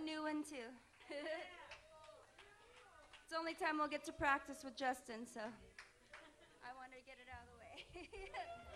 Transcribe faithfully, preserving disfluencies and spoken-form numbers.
new one too. It's the only time we'll get to practice with Justin, so I wanted to get it out of the way.